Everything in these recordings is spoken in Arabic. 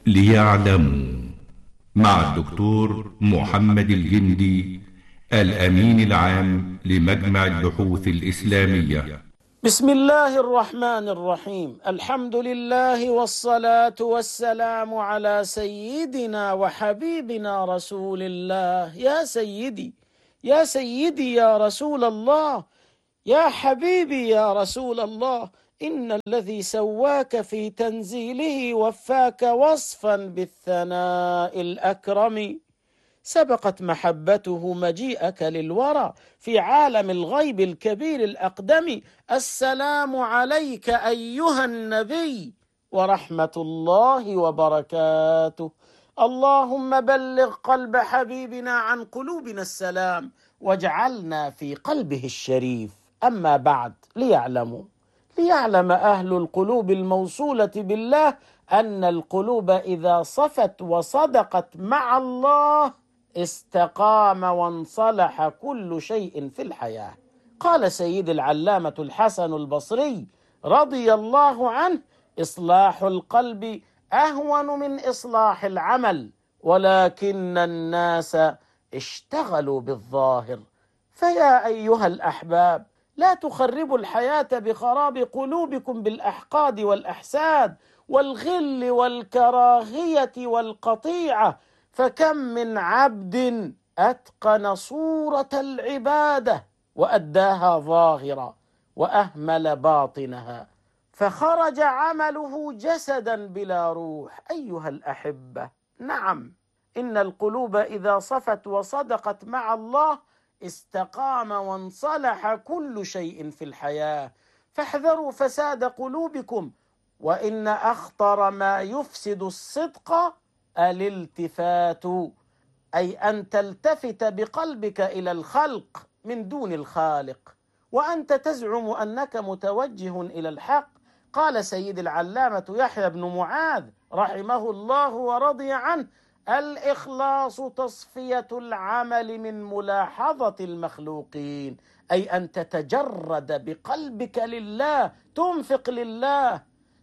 ليعلموا مع الدكتور محمد الجندي الأمين العام لمجمع البحوث الإسلامية. بسم الله الرحمن الرحيم. الحمد لله والصلاة والسلام على سيدنا وحبيبنا رسول الله. يا سيدي يا سيدي يا رسول الله، يا حبيبي يا رسول الله، إن الذي سواك في تنزيله وفاك وصفا بالثناء الأكرم. سبقت محبته مجيئك للورى في عالم الغيب الكبير الأقدم. السلام عليك أيها النبي ورحمة الله وبركاته. اللهم بلغ قلب حبيبنا عن قلوبنا السلام واجعلنا في قلبه الشريف. أما بعد، ليعلم أهل القلوب الموصولة بالله أن القلوب إذا صفت وصدقت مع الله استقام وانصلح كل شيء في الحياة. قال سيد العلامة الحسن البصري رضي الله عنه: إصلاح القلب أهون من إصلاح العمل، ولكن الناس اشتغلوا بالظاهر. فيا أيها الأحباب، لا تخربوا الحياة بخراب قلوبكم بالأحقاد والأحساد والغل والكراهية والقطيعة. فكم من عبد أتقن صورة العبادة وأداها ظاهرة وأهمل باطنها، فخرج عمله جسدا بلا روح. أيها الأحبة، نعم، إن القلوب إذا صفت وصدقت مع الله استقام وانصلح كل شيء في الحياة. فاحذروا فساد قلوبكم، وإن أخطر ما يفسد الصدق الالتفات، أي أن تلتفت بقلبك إلى الخلق من دون الخالق، وأنت تزعم أنك متوجه إلى الحق. قال سيد العلامة يحيى بن معاذ رحمه الله ورضي عنه: الإخلاص تصفية العمل من ملاحظة المخلوقين، أي أن تتجرد بقلبك لله، تنفق لله،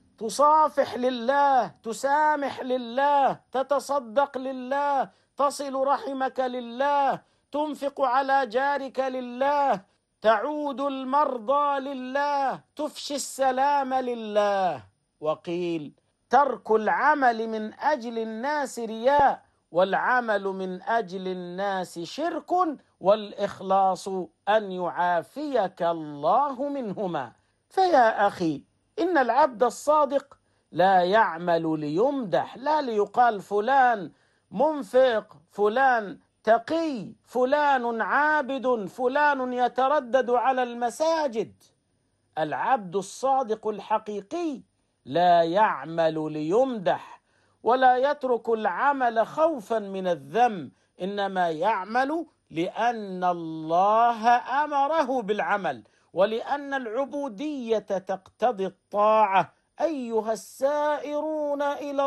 تصافح لله، تسامح لله، تتصدق لله، تصل رحمك لله، تنفق على جارك لله، تعود المرضى لله، تفشي السلام لله. وقيل: ترك العمل من أجل الناس رياء، والعمل من أجل الناس شرك، والإخلاص أن يعافيك الله منهما. فيا أخي، إن العبد الصادق لا يعمل ليمدح، لا ليقال فلان منفق، فلان تقي، فلان عابد، فلان يتردد على المساجد. العبد الصادق الحقيقي لا يعمل ليمدح، ولا يترك العمل خوفا من الذم، إنما يعمل لأن الله أمره بالعمل، ولأن العبودية تقتضي الطاعة. أيها السائرون إلى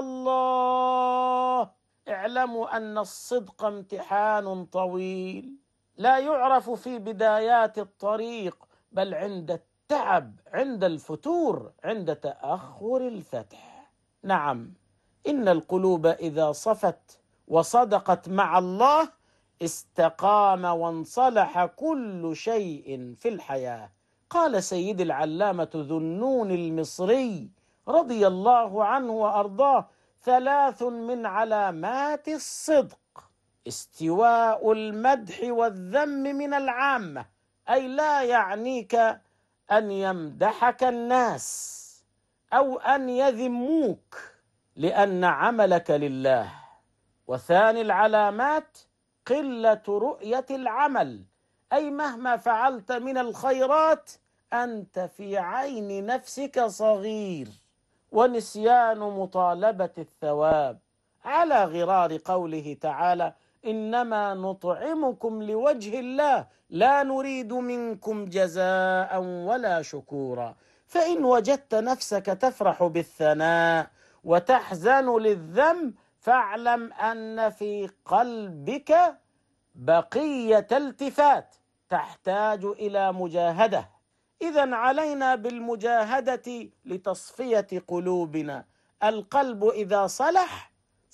الله، اعلموا أن الصدق امتحان طويل، لا يعرف في بدايات الطريق، بل عند التعب، عند الفتور، عند تأخر الفتح. نعم، إن القلوب إذا صفت وصدقت مع الله استقام وانصلح كل شيء في الحياة. قال سيد العلامة ذو النون المصري رضي الله عنه وأرضاه: 3 من علامات الصدق: استواء المدح والذم من العامة، أي لا يعنيك أن يمدحك الناس أو أن يذموك لأن عملك لله. وثاني العلامات قلة رؤية العمل، أي مهما فعلت من الخيرات أنت في عين نفسك صغير. ونسيان مطالبة الثواب، على غرار قوله تعالى: إنما نطعمكم لوجه الله لا نريد منكم جزاء ولا شكورا. فإن وجدت نفسك تفرح بالثناء وتحزن للذم، فاعلم أن في قلبك بقية التفات تحتاج إلى مجاهدة. إذن علينا بالمجاهدة لتصفية قلوبنا. القلب إذا صلح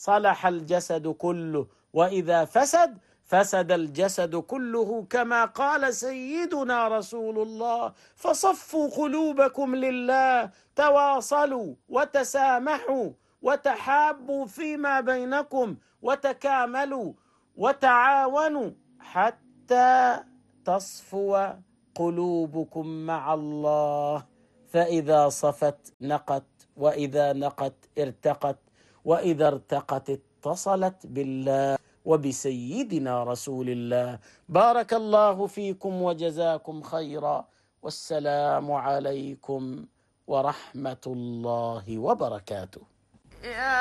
صلح الجسد كله، وإذا فسد فسد الجسد كله، كما قال سيدنا رسول الله: فصفوا قلوبكم لله، تواصلوا وتسامحوا وتحابوا فيما بينكم وتكاملوا وتعاونوا حتى تصفو قلوبكم مع الله. فإذا صفت نقت، وإذا نقت ارتقت، وإذا ارتقت اتصلت بالله وبسيدنا رسول الله. بارك الله فيكم وجزاكم خيرا، والسلام عليكم ورحمة الله وبركاته.